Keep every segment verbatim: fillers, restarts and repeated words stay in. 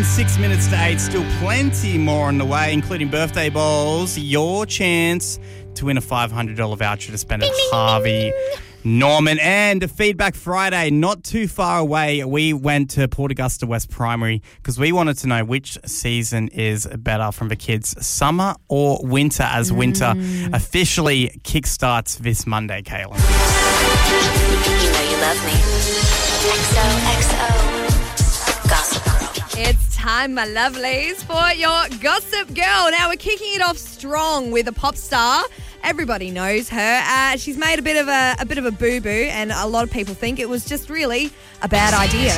six minutes to eight. Still plenty more on the way, including birthday bowls. Your chance to win a five hundred dollars voucher to spend at Harvey Norman. And Feedback Friday, not too far away. We went to Port Augusta West Primary because we wanted to know which season is better from the kids, summer or winter, as mm. winter officially kickstarts this Monday, Kaylin. You know you love me. X O X O Gossip Girl. It's time, my lovelies, for your Gossip Girl. Now, we're kicking it off strong with a pop star. Everybody knows her. Uh, she's made a bit of a, a bit of a boo-boo, and a lot of people think it was just really a bad idea.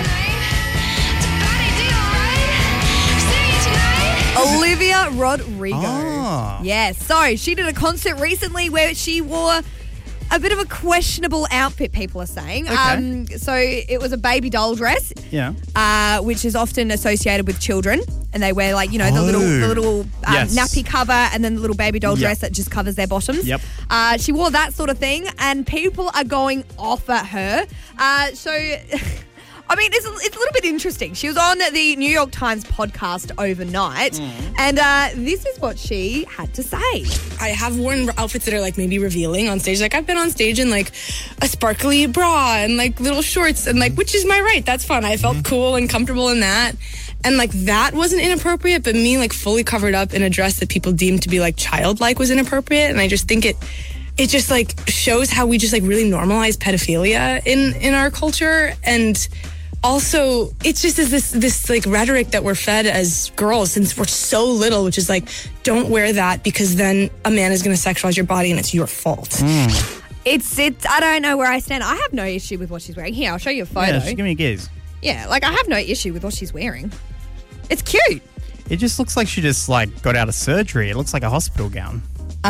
Olivia Rodrigo. Oh. Yes. So she did a concert recently where she wore a bit of a questionable outfit, people are saying. Okay. Um, so it was a baby doll dress, Yeah. uh, which is often associated with children. And they wear, like, you know, the little the Oh. little um, Yes. nappy cover and then the little baby doll Yep. dress that just covers their bottoms. Yep. Uh, she wore that sort of thing, and people are going off at her. Uh, so... I mean, it's a, it's a little bit interesting. She was on the New York Times podcast overnight, mm. and uh, this is what she had to say. I have worn outfits that are, like, maybe revealing on stage. Like, I've been on stage in, like, a sparkly bra and, like, little shorts, and, like, which is my right. That's fun. I felt mm-hmm. cool and comfortable in that. And, like, that wasn't inappropriate, but me, like, fully covered up in a dress that people deemed to be, like, childlike was inappropriate. And I just think it... It just, like, shows how we just, like, really normalize pedophilia in, in our culture. And... Also, it's just this this like rhetoric that we're fed as girls since we're so little, which is like, don't wear that because then a man is going to sexualize your body and it's your fault. Mm. It's it's. I don't know where I stand. I have no issue with what she's wearing. Here, I'll show you a photo. Yeah, just give me a gaze. Yeah, like I have no issue with what she's wearing. It's cute. It just looks like she just like got out of surgery. It looks like a hospital gown.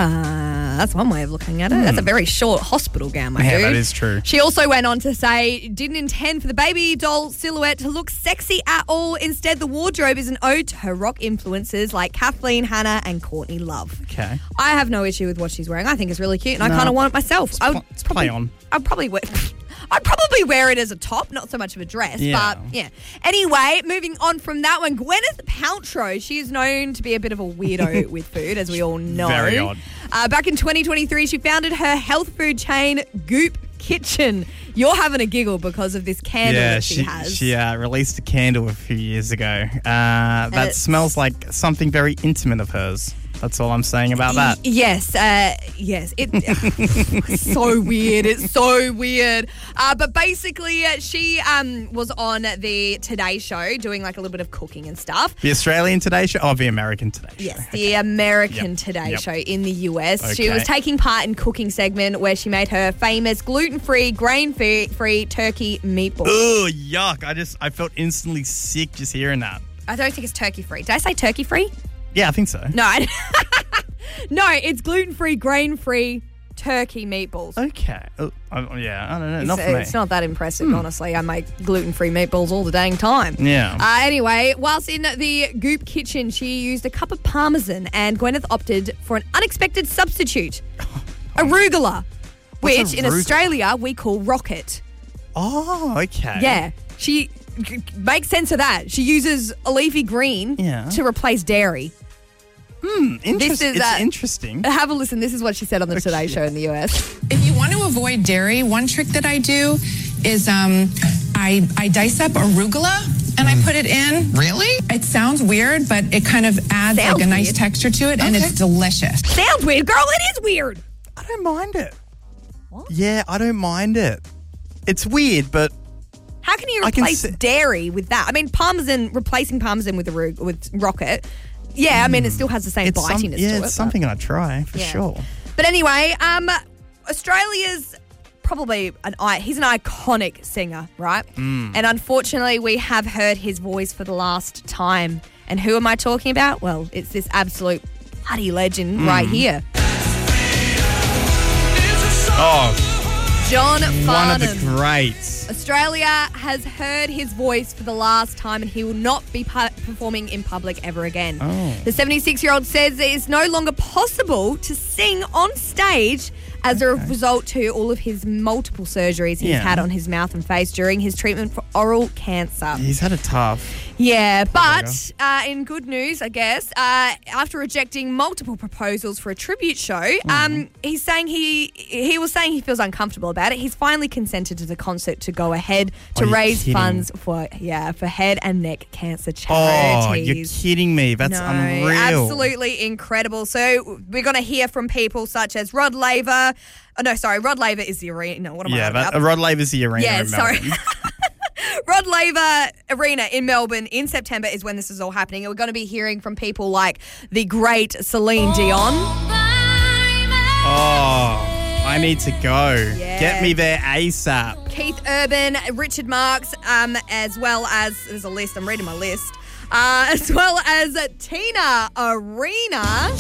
Uh, that's one way of looking at it. Mm. That's a very short hospital gown, my yeah, dude. that is true. She also went on to say, didn't intend for the baby doll silhouette to look sexy at all. Instead, the wardrobe is an ode to her rock influences like Kathleen Hanna and Courtney Love. Okay. I have no issue with what she's wearing. I think it's really cute, and no, I kind of want it myself. It's, I pl- would it's probably, play on. I'd probably wear... I'd probably wear it as a top, not so much of a dress, yeah. but yeah. Anyway, moving on from that one, Gwyneth Paltrow, she is known to be a bit of a weirdo with food, as we all know. Very odd. Uh, back in twenty twenty-three, she founded her health food chain, Goop Kitchen. You're having a giggle because of this candle yeah, that she, she has. She uh, released a candle a few years ago. Uh, that uh, smells like something very intimate of hers. That's all I'm saying about that. Y- yes, uh, yes. It, it's so weird. It's so weird. Uh, but basically, uh, she um, was on the Today Show doing like a little bit of cooking and stuff. The Australian Today Show? Oh, the American Today Show. Yes, the American yep. Today yep. Show in the U S. Okay. She was taking part in cooking segment where she made her famous gluten-free, grain-free turkey meatballs. Oh, yuck. I just, I felt instantly sick just hearing that. I don't think it's turkey-free. Did I say turkey-free? Yeah, I think so. No, I no, it's gluten-free, grain-free turkey meatballs. Okay. Oh, oh, yeah, I don't know. It's, not for me. It's not that impressive, hmm. honestly. I make gluten-free meatballs all the dang time. Yeah. Uh, anyway, whilst in the Goop Kitchen, she used a cup of Parmesan, and Gwyneth opted for an unexpected substitute, arugula, which What's in arugula? Australia we call rocket. Oh, okay. Yeah. She g- makes sense of that. She uses a leafy green Yeah. to replace dairy. Hmm, interesting. It's uh, interesting. Have a listen. This is what she said on the Today Show in the U S. If you want to avoid dairy, one trick that I do is um, I, I dice up arugula and I put it in. Really? It sounds weird, but it kind of adds Sounds like a nice weird. texture to it, and Okay. it's delicious. Sounds weird, girl. It is weird. I don't mind it. What? Yeah, I don't mind it. It's weird, but How can you I can replace see- dairy with that? I mean, Parmesan, replacing Parmesan with, arug- with rocket. Yeah, I mean, it still has the same it's some- bitiness yeah, to it. it's but- something I'd try for Yeah. sure. But anyway, um, Australia's probably an I- he's an iconic singer, right? Mm. And unfortunately, we have heard his voice for the last time. And who am I talking about? Well, it's this absolute bloody legend Mm. right here, Oh, John one of the Farnham. greats. Australia has heard his voice for the last time and he will not be pu- performing in public ever again. Oh. The seventy-six-year-old says it is no longer possible to sing on stage as a result to all of his multiple surgeries he's Yeah. had on his mouth and face during his treatment for oral cancer. He's had it tough. Yeah, but uh, in good news, I guess, uh, after rejecting multiple proposals for a tribute show, um, he's saying he he was saying he feels uncomfortable about it. He's finally consented to the concert to go ahead to Are you raise kidding? funds for yeah for head and neck cancer Oh, you're charities. kidding me. That's no, unreal. absolutely incredible. So we're going to hear from people such as Rod Laver. Oh, no, sorry, Rod Laver is the arena. What am Yeah, I on but about? Rod Laver's the arena Yeah, in sorry. Melbourne. Rod Laver Arena in Melbourne in September is when this is all happening. And we're going to be hearing from people like the great Celine Dion. Oh, I need to go. Yeah. Get me there ASAP. Keith Urban, Richard Marx, um, as well as, there's a list, I'm reading my list, uh, as well as Tina Arena.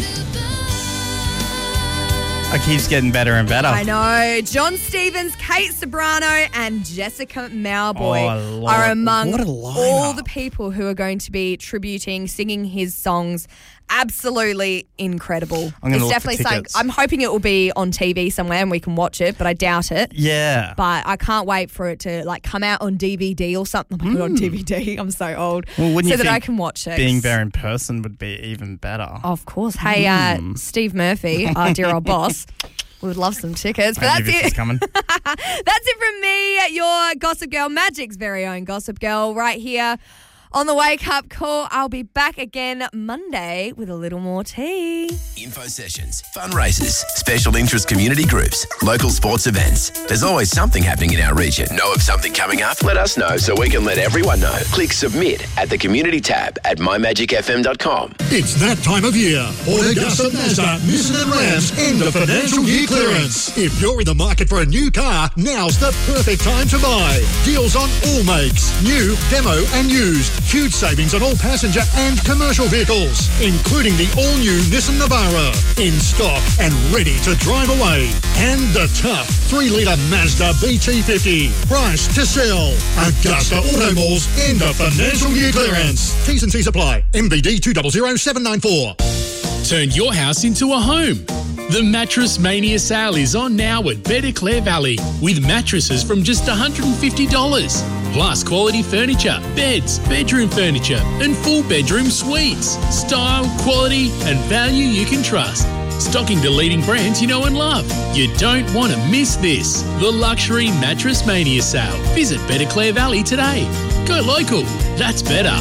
It keeps getting better and better. I know. John Stevens, Kate Sobrano, and Jessica Mauboy Oh, Lord. are among What a lineup. all the people who are going to be tributing, singing his songs. Absolutely incredible. I'm gonna It's look for definitely something. tickets. I'm hoping it will be on T V somewhere and we can watch it, but I doubt it. Yeah. But I can't wait for it to like come out on D V D or something. Put it on D V D. I'm so old. Well, wouldn't so you that think I can watch it. Being there in person would be even better. Of course. Hey, uh, Hmm. Steve Murphy, our dear old boss. We would love some tickets. But I that's knew this it. was coming. That's it from me, your Gossip Girl Magic's very own Gossip Girl, right here on the Wake Up Call. I'll be back again Monday with a little more tea. Info sessions, fundraisers, special interest community groups, local sports events. There's always something happening in our region. Know of something coming up? Let us know so we can let everyone know. Click submit at the community tab at my magic f m dot com. It's that time of year. Augusta Mazda, Nissan and Rams end of financial year clearance. If you're in the market for a new car, now's the perfect time to buy. Deals on all makes, new, demo and used. Huge savings on all passenger and commercial vehicles, including the all-new Nissan Navara. In stock and ready to drive away. And the tough three litre Mazda B T fifty. Price to sell. Augusta Auto Malls end of financial year clearance. T's and C's apply. M B D two zero zero seven nine four. Turn your house into a home. The Mattress Mania sale is on now at Better Clare Valley with mattresses from just one hundred fifty dollars. Plus quality furniture, beds, bedroom furniture and full bedroom suites. Style, quality and value you can trust. Stocking the leading brands you know and love. You don't want to miss this. The Luxury Mattress Mania sale. Visit Better Clare Valley today. Go local. That's better.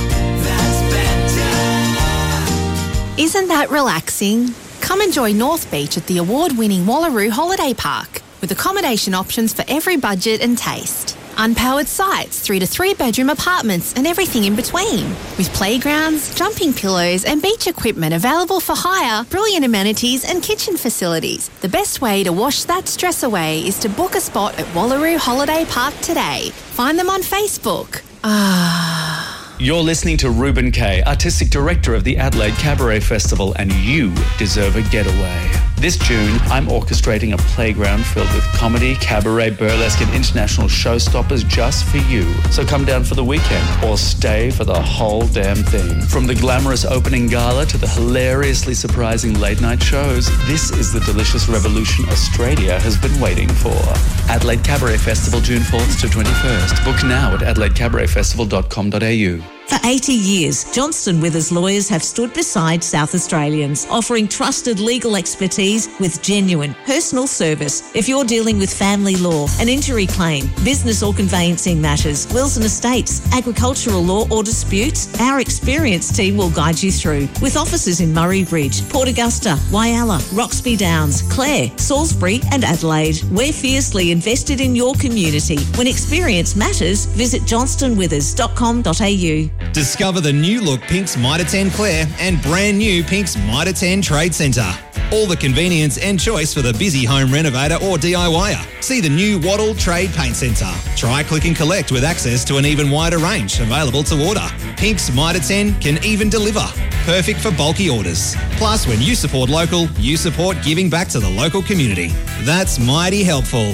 Isn't that relaxing? Come enjoy North Beach at the award-winning Wallaroo Holiday Park with accommodation options for every budget and taste. Unpowered sites, three to three bedroom apartments and everything in between. With playgrounds, jumping pillows and beach equipment available for hire, brilliant amenities and kitchen facilities. The best way to wash that stress away is to book a spot at Wallaroo Holiday Park today. Find them on Facebook. Ah... You're listening to Ruben Kay, Artistic Director of the Adelaide Cabaret Festival, and you deserve a getaway. This June, I'm orchestrating a playground filled with comedy, cabaret, burlesque and international showstoppers just for you. So come down for the weekend or stay for the whole damn thing. From the glamorous opening gala to the hilariously surprising late night shows, this is the delicious revolution Australia has been waiting for. Adelaide Cabaret Festival, June fourth to twenty-first. Book now at adelaide cabaret festival dot com dot a u. For eighty years, Johnston Withers lawyers have stood beside South Australians, offering trusted legal expertise with genuine personal service. If you're dealing with family law, an injury claim, business or conveyancing matters, wills and estates, agricultural law or disputes, our experienced team will guide you through. With offices in Murray Bridge, Port Augusta, Wyalla, Roxby Downs, Clare, Salisbury and Adelaide. We're fiercely invested in your community. When experience matters, visit johnston withers dot com dot a u. Discover the new look Pink's Mitre ten Clare and brand new Pink's Mitre ten Trade Centre. All the convenience and choice for the busy home renovator or DIYer. See the new Waddle Trade Paint Centre. Try click and collect with access to an even wider range available to order. Pink's Mitre ten can even deliver. Perfect for bulky orders. Plus, when you support local, you support giving back to the local community. That's mighty helpful.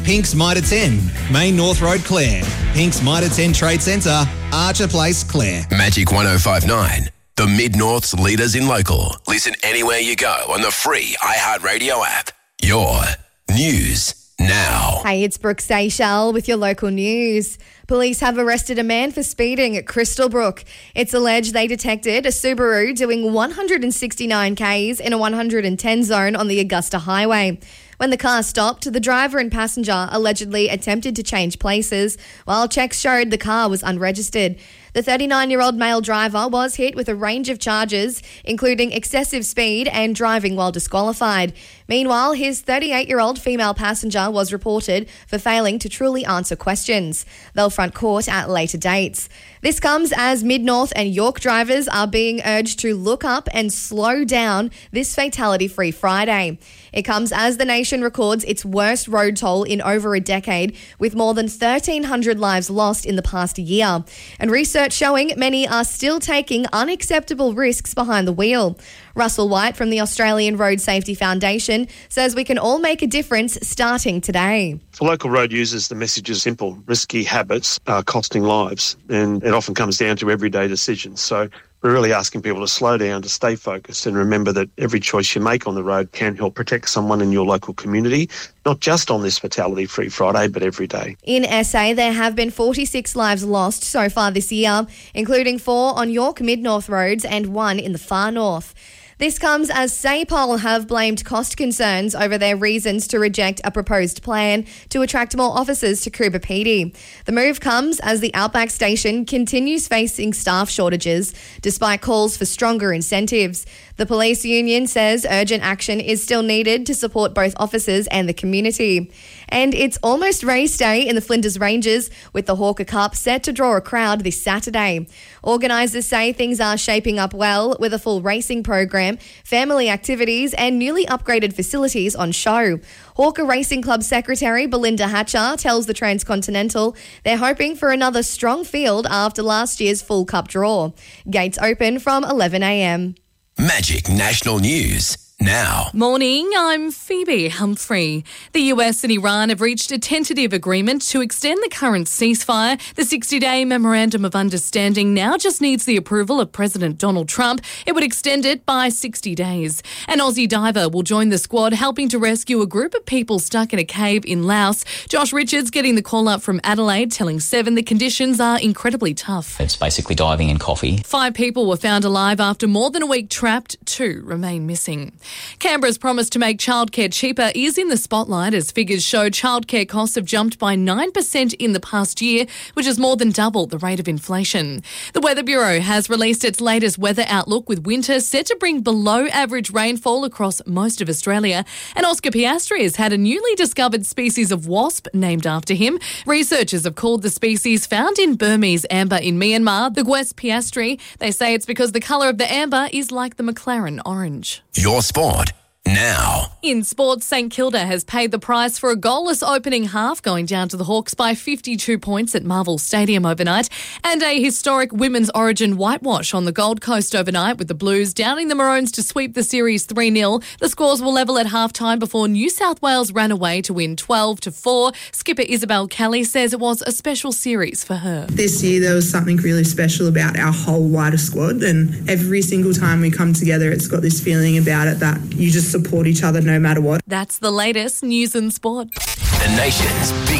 Pink's Mitre ten, Main North Road, Clare. Pink's Mitre ten Trade Centre, Archer Place, Clare. Magic one oh five point nine, the Mid-North's leaders in local. Listen anywhere you go on the free iHeartRadio app. Your news now. Hey, it's Brooke Seychelles with your local news. Police have arrested a man for speeding at Crystalbrook. It's alleged they detected a Subaru doing one hundred sixty-nine kays in a one hundred ten zone on the Augusta Highway. When the car stopped, the driver and passenger allegedly attempted to change places, while checks showed the car was unregistered. The thirty-nine-year-old male driver was hit with a range of charges, including excessive speed and driving while disqualified. Meanwhile, his thirty-eight-year-old female passenger was reported for failing to truly answer questions. They'll front court at later dates. This comes as Mid-North and York drivers are being urged to look up and slow down this fatality-free Friday. It comes as the nation records its worst road toll in over a decade, with more than thirteen hundred lives lost in the past year. And research showing many are still taking unacceptable risks behind the wheel. Russell White from the Australian Road Safety Foundation says we can all make a difference starting today. For local road users, the message is simple. Risky habits are costing lives, and it often comes down to everyday decisions. So we're really asking people to slow down, to stay focused, and remember that every choice you make on the road can help protect someone in your local community, not just on this Fatality-Free Friday, but every day. In S A, there have been forty-six lives lost so far this year, including four on York Mid-North roads and one in the far north. This comes as SAPOL have blamed cost concerns over their reasons to reject a proposed plan to attract more officers to Coober P D. The move comes as the Outback Station continues facing staff shortages, despite calls for stronger incentives. The police union says urgent action is still needed to support both officers and the community. And it's almost race day in the Flinders Ranges, with the Hawker Cup set to draw a crowd this Saturday. Organisers say things are shaping up well, with a full racing program, family activities and newly upgraded facilities on show. Hawker Racing Club Secretary Belinda Hatcher tells the Transcontinental they're hoping for another strong field after last year's full cup draw. Gates open from eleven a.m. Magic National News now. Morning, I'm Phoebe Humphrey. The U S and Iran have reached a tentative agreement to extend the current ceasefire. The sixty-day Memorandum of Understanding now just needs the approval of President Donald Trump. It would extend it by sixty days. An Aussie diver will join the squad helping to rescue a group of people stuck in a cave in Laos. Josh Richards getting the call up from Adelaide, telling Seven the conditions are incredibly tough. It's basically diving in coffee. Five people were found alive after more than a week trapped. Two remain missing. Canberra's promise to make childcare cheaper is in the spotlight as figures show childcare costs have jumped by nine percent in the past year, which is more than double the rate of inflation. The Weather Bureau has released its latest weather outlook, with winter set to bring below average rainfall across most of Australia. And Oscar Piastri has had a newly discovered species of wasp named after him. Researchers have called the species found in Burmese amber in Myanmar the Gwes Piastri. They say it's because the colour of the amber is like the McLaren orange. Your sport now. In sports, St Kilda has paid the price for a goalless opening half, going down to the Hawks by fifty-two points at Marvel Stadium overnight, and a historic women's origin whitewash on the Gold Coast overnight, with the Blues downing the Maroons to sweep the series three nil. The scores were level at half-time before New South Wales ran away to win twelve to four. Skipper Isabel Kelly says it was a special series for her. This year there was something really special about our whole wider squad, and every single time we come together it's got this feeling about it that you just support each other no matter what. That's the latest news and sport. The nation's big